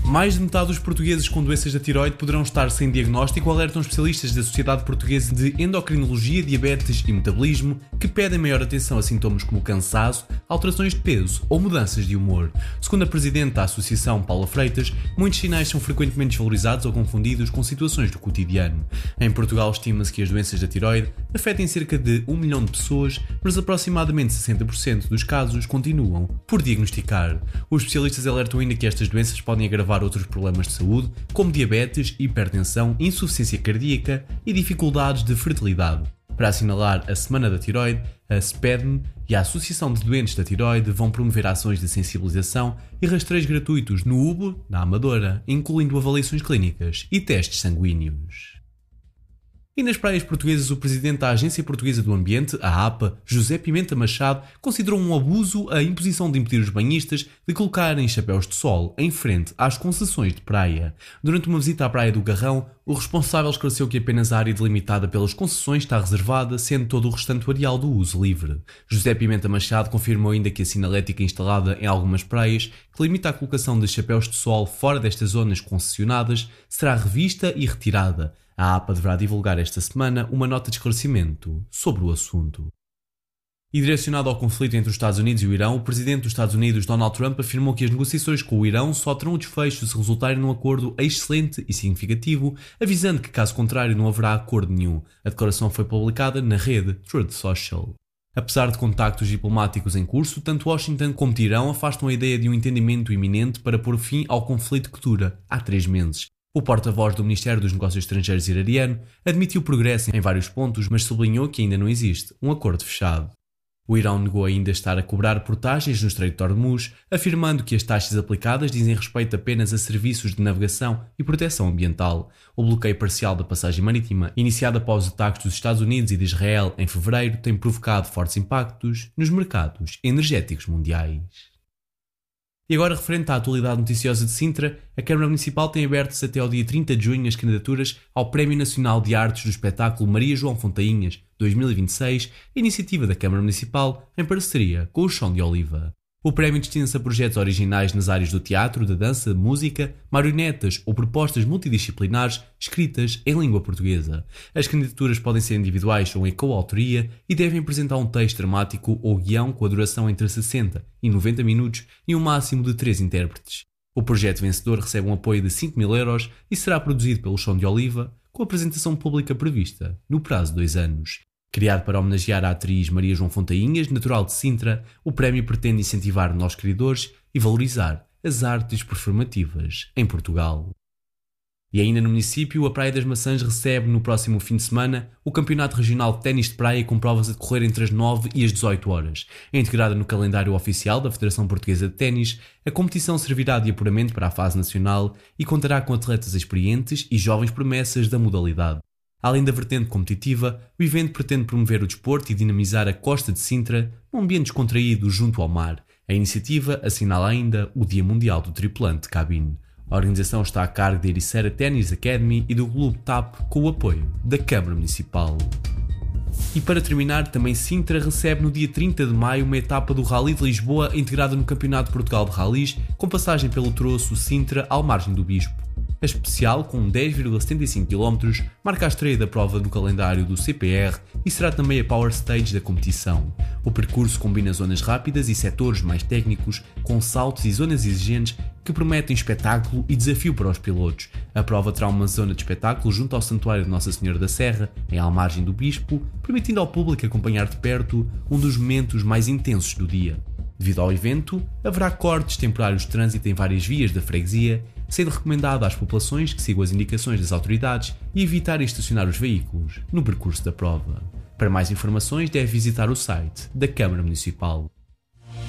Mais de metade dos portugueses com doenças da tiroide poderão estar sem diagnóstico, alertam especialistas da Sociedade Portuguesa de Endocrinologia, Diabetes e Metabolismo, que pedem maior atenção a sintomas como cansaço, alterações de peso ou mudanças de humor. Segundo a presidente da Associação, Paula Freitas, muitos sinais são frequentemente desvalorizados ou confundidos com situações do cotidiano. Em Portugal, estima-se que as doenças da tiroide afetem cerca de 1 milhão de pessoas, mas aproximadamente 60% dos casos continuam por diagnosticar. Os especialistas alertam ainda que estas doenças podem agravar outros problemas de saúde, como diabetes, hipertensão, insuficiência cardíaca e dificuldades de fertilidade. Para assinalar a Semana da Tiroide, a SPEDM e a Associação de Doentes da Tiroide vão promover ações de sensibilização e rastreios gratuitos no UBO, na Amadora, incluindo avaliações clínicas e testes sanguíneos. E nas praias portuguesas, o presidente da Agência Portuguesa do Ambiente, a APA, José Pimenta Machado, considerou um abuso a imposição de impedir os banhistas de colocarem chapéus de sol em frente às concessões de praia. Durante uma visita à Praia do Garrão, o responsável esclareceu que apenas a área delimitada pelas concessões está reservada, sendo todo o restante areal do uso livre. José Pimenta Machado confirmou ainda que a sinalética instalada em algumas praias, que limita a colocação de chapéus de sol fora destas zonas concessionadas, será revista e retirada. A APA deverá divulgar esta semana uma nota de esclarecimento sobre o assunto. E direcionado ao conflito entre os Estados Unidos e o Irão, o presidente dos Estados Unidos, Donald Trump, afirmou que as negociações com o Irão só terão desfecho se resultarem num acordo excelente e significativo, avisando que, caso contrário, não haverá acordo nenhum. A declaração foi publicada na rede Truth Social. Apesar de contactos diplomáticos em curso, tanto Washington como Teherão afastam a ideia de um entendimento iminente para pôr fim ao conflito que dura há 3 meses. O porta-voz do Ministério dos Negócios Estrangeiros iraniano admitiu progresso em vários pontos, mas sublinhou que ainda não existe um acordo fechado. O Irão negou ainda estar a cobrar portagens no Estreito de Hormuz, afirmando que as taxas aplicadas dizem respeito apenas a serviços de navegação e proteção ambiental. O bloqueio parcial da passagem marítima, iniciado após os ataques dos Estados Unidos e de Israel em fevereiro, tem provocado fortes impactos nos mercados energéticos mundiais. E agora, referente à atualidade noticiosa de Sintra, a Câmara Municipal tem abertas até ao dia 30 de junho as candidaturas ao Prémio Nacional de Artes do Espetáculo Maria João Fontainhas 2026, iniciativa da Câmara Municipal em parceria com o Chão de Oliva. O prémio destina-se a projetos originais nas áreas do teatro, da dança, música, marionetas ou propostas multidisciplinares escritas em língua portuguesa. As candidaturas podem ser individuais ou em coautoria e devem apresentar um texto dramático ou guião com a duração entre 60 e 90 minutos e um máximo de 3 intérpretes. O projeto vencedor recebe um apoio de 5.000 euros e será produzido pelo Chão de Oliva, com a apresentação pública prevista no prazo de 2 anos. Criado para homenagear a atriz Maria João Fontainhas, natural de Sintra, o prémio pretende incentivar novos criadores e valorizar as artes performativas em Portugal. E ainda no município, a Praia das Maçãs recebe no próximo fim de semana o Campeonato Regional de Ténis de Praia com provas a decorrer entre as 9 e as 18 horas. É integrada no calendário oficial da Federação Portuguesa de Ténis, a competição servirá de apuramento para a fase nacional e contará com atletas experientes e jovens promessas da modalidade. Além da vertente competitiva, o evento pretende promover o desporto e dinamizar a costa de Sintra num ambiente descontraído junto ao mar. A iniciativa assinala ainda o Dia Mundial do Tripulante de Cabine. A organização está a cargo da Ericeira Tennis Academy e do Clube TAP com o apoio da Câmara Municipal. E para terminar, também Sintra recebe no dia 30 de maio uma etapa do Rally de Lisboa integrada no Campeonato de Portugal de Rallys, com passagem pelo troço Sintra ao Margem do Bispo. A especial, com 10,75 km, marca a estreia da prova no calendário do CPR e será também a Power Stage da competição. O percurso combina zonas rápidas e setores mais técnicos, com saltos e zonas exigentes que prometem espetáculo e desafio para os pilotos. A prova terá uma zona de espetáculo junto ao Santuário de Nossa Senhora da Serra, em Almargem do Bispo, permitindo ao público acompanhar de perto um dos momentos mais intensos do dia. Devido ao evento, haverá cortes temporários de trânsito em várias vias da freguesia, sendo recomendado às populações que sigam as indicações das autoridades e evitarem estacionar os veículos no percurso da prova. Para mais informações, deve visitar o site da Câmara Municipal.